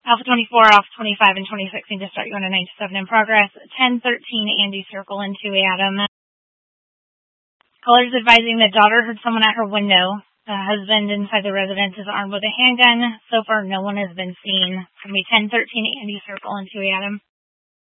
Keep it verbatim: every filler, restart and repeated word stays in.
Alpha twenty-four, Alpha twenty-five, and twenty-six need to start going to ninety-seven in progress. ten thirteen, Andy, circle into Adam. Callers advising the daughter heard someone at her window. The husband inside the residence is armed with a handgun. So far, no one has been seen. It's going to be ten thirteen, Andy, circle into Adam.